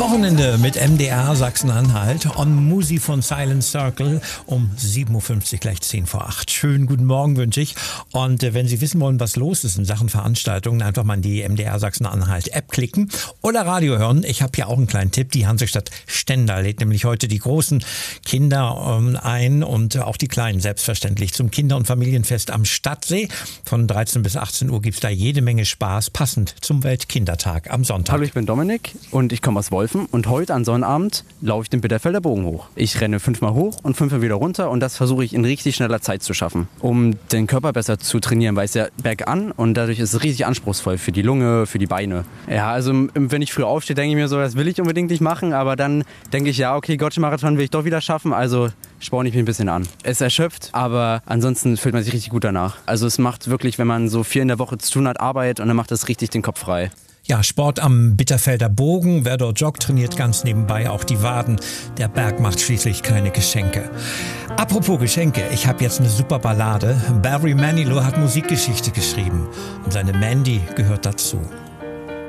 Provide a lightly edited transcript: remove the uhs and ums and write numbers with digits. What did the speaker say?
Wochenende mit MDR Sachsen-Anhalt on Musi von Silent Circle um 7.50 Uhr, gleich 10 vor 8. Schönen guten Morgen wünsche ich. Und wenn Sie wissen wollen, was los ist in Sachen Veranstaltungen, einfach mal in die MDR Sachsen-Anhalt App klicken oder Radio hören. Ich habe hier auch einen kleinen Tipp. Die Hansestadt Stendal lädt nämlich heute die großen Kinder ein und auch die Kleinen selbstverständlich zum Kinder- und Familienfest am Stadtsee. Von 13 bis 18 Uhr gibt es da jede Menge Spaß, passend zum Weltkindertag am Sonntag. Hallo, ich bin Dominik und ich komme aus Wolfen. Und heute an Sonnabend laufe ich den Bitterfelder Bogen hoch. Ich renne 5-mal hoch und 5-mal wieder runter und das versuche ich in richtig schneller Zeit zu schaffen, um den Körper besser zu trainieren, weil es ja bergan und dadurch ist es richtig anspruchsvoll für die Lunge, für die Beine. Ja, also wenn ich früh aufstehe, denke ich mir so, das will ich unbedingt nicht machen, aber dann denke ich, ja, okay, Gotcha-Marathon will ich doch wieder schaffen, also sporne ich mich ein bisschen an. Es erschöpft, aber ansonsten fühlt man sich richtig gut danach. Also es macht wirklich, wenn man so 4 in der Woche zu tun hat, Arbeit und dann macht das richtig den Kopf frei. Ja, Sport am Bitterfelder Bogen. Wer dort joggt, trainiert ganz nebenbei auch die Waden. Der Berg macht schließlich keine Geschenke. Apropos Geschenke, ich habe jetzt eine super Ballade. Barry Manilow hat Musikgeschichte geschrieben und seine Mandy gehört dazu.